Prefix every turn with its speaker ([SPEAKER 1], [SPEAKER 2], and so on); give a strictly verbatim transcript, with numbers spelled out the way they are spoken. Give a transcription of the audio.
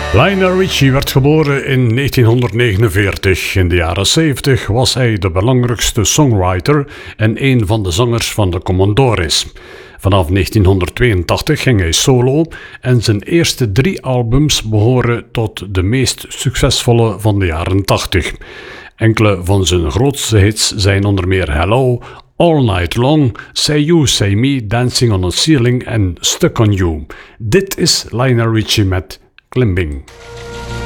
[SPEAKER 1] Lionel Richie werd geboren in negentienhonderdnegenenveertig. In de jaren zeventig was hij de belangrijkste songwriter en een van de zangers van de Commodores. Vanaf negentienhonderdtweeëntachtig ging hij solo en zijn eerste drie albums behoren tot de meest succesvolle van de jaren tachtig. Enkele van zijn grootste hits zijn onder meer Hello, All Night Long, Say You, Say Me, Dancing on a Ceiling en Stuck on You. Dit is Lionel Richie met Climbing.